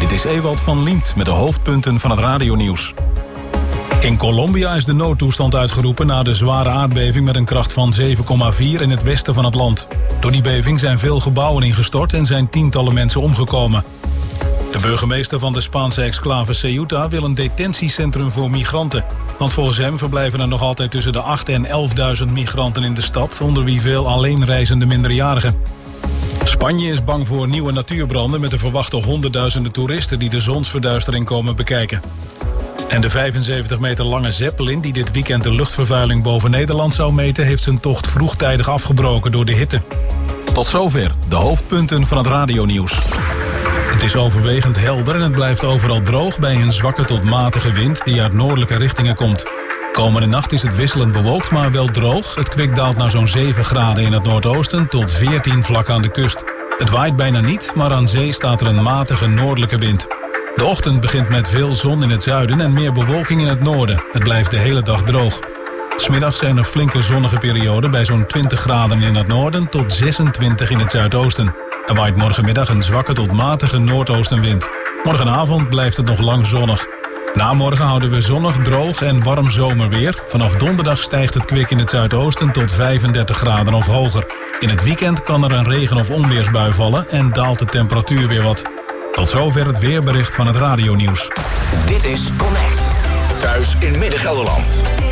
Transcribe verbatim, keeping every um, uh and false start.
Dit is Ewald van Liemt met de hoofdpunten van het radionieuws. In Colombia is de noodtoestand uitgeroepen na de zware aardbeving met een kracht van zeven komma vier in het westen van het land. Door die beving zijn veel gebouwen ingestort en zijn tientallen mensen omgekomen. De burgemeester van de Spaanse exclave Ceuta wil een detentiecentrum voor migranten. Want volgens hem verblijven er nog altijd tussen de acht en elfduizend migranten in de stad, onder wie veel alleenreizende minderjarigen. Spanje is bang voor nieuwe natuurbranden met de verwachte honderdduizenden toeristen die de zonsverduistering komen bekijken. En de vijfenzeventig meter lange Zeppelin die dit weekend de luchtvervuiling boven Nederland zou meten, heeft zijn tocht vroegtijdig afgebroken door de hitte. Tot zover de hoofdpunten van het radionieuws. Het is overwegend helder en het blijft overal droog bij een zwakke tot matige wind die uit noordelijke richtingen komt. Komende nacht is het wisselend bewolkt, maar wel droog. Het kwik daalt naar zo'n zeven graden in het noordoosten tot veertien vlak aan de kust. Het waait bijna niet, maar aan zee staat er een matige noordelijke wind. De ochtend begint met veel zon in het zuiden en meer bewolking in het noorden. Het blijft de hele dag droog. 'S Middags zijn er flinke zonnige perioden bij zo'n twintig graden in het noorden tot zesentwintig in het zuidoosten. Er waait morgenmiddag een zwakke tot matige noordoostenwind. Morgenavond blijft het nog lang zonnig. Na morgen houden we zonnig, droog en warm zomerweer. Vanaf donderdag stijgt het kwik in het zuidoosten tot vijfendertig graden of hoger. In het weekend kan er een regen- of onweersbui vallen en daalt de temperatuur weer wat. Tot zover het weerbericht van het radionieuws. Dit is Connect. Thuis in Midden-Gelderland.